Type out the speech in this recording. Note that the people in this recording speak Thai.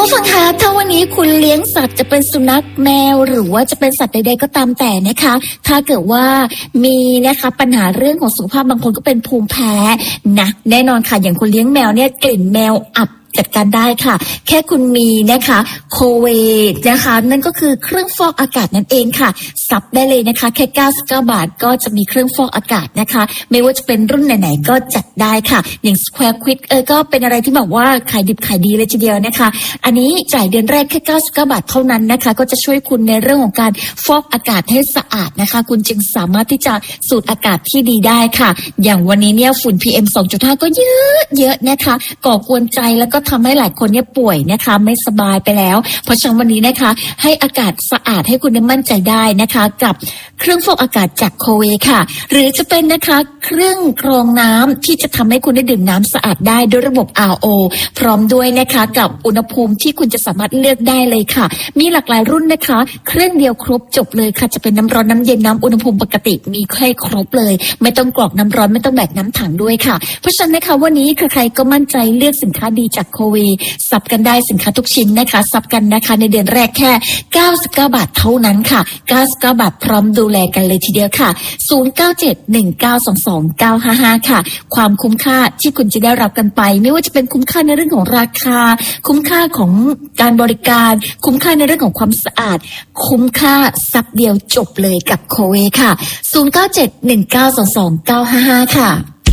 ผู้ฟังคะถ้าวันนี้คุณเลี้ยงสัตว์จะเป็นสุนัขแมวหรือว่าจะเป็นสัตว์ใดๆก็ตามแต่นะคะถ้าเกิดว่ามีนะคะปัญหาเรื่องของสุขภาพบางคนก็เป็นภูมิแพ้นะแน่นอนค่ะอย่างคุณเลี้ยงแมวเนี่ยกลิ่นแมวอับจัดการได้ค่ะแค่คุณมีนะคะโคเวนะคะนั่นก็คือเครื่องฟอกอากาศนั่นเองค่ะซับได้เลยนะคะแค่99 บาทก็จะมีเครื่องฟอกอากาศนะคะไม่ว่าจะเป็นรุ่นไหนๆก็จัดได้ค่ะอย่าง Square Quick ก็เป็นอะไรที่แบบว่าขายดิบขายดีเลยทีเดียวนะคะอันนี้จ่ายเดือนแรกแค่99 บาทเท่านั้นนะคะก็จะช่วยคุณในเรื่องของการฟอกอากาศให้สะอาดนะคะคุณจึงสามารถที่จะสูดอากาศที่ดีได้ค่ะอย่างวันนี้เนี่ยฝุ่น PM 2.5 ก็เยอะนะคะก่อกวนใจแล้วก็ทำให้หลายคนเนี่ยป่วยนะคะไม่สบายไปแล้วเพราะฉะนั้นวันนี้นะคะให้อากาศสะอาดให้คุณได้มั่นใจได้นะคะกับเครื่องฟอกอากาศจากโคเวค่ะหรือจะเป็นนะคะเครื่องกรองน้ำที่จะทำให้คุณได้ดื่มน้ำสะอาดได้ด้วยระบบ RO พร้อมด้วยนะคะกับอุณหภูมิที่คุณจะสามารถเลือกได้เลยค่ะมีหลากหลายรุ่นนะคะเครื่องเดียวครบจบเลยค่ะจะเป็นน้ำร้อนน้ำเย็นน้ำอุณหภูมิปกติมีให้ครบเลยไม่ต้องกรอกน้ำร้อนไม่ต้องแบกน้ำถังด้วยค่ะเพราะฉะนั้นนะคะวันนี้ใครๆก็มั่นใจเลือกสินค้าดีจากโคเวซับกันได้สินค้าทุกชิ้นนะคะซับกันนะคะในเดือนแรกแค่99 บาทเท่านั้นค่ะ99 บาทพร้อมดูแลกันเลยทีเดียวค่ะ0971922955ค่ะความคุ้มค่าที่คุณจะได้รับกันไปไม่ว่าจะเป็นคุ้มค่าในเรื่องของราคาคุ้มค่าของการบริการคุ้มค่าในเรื่องของความสะอาดคุ้มค่าซับเดียวจบเลยกับโคเวค่ะ0971922955ค่ะ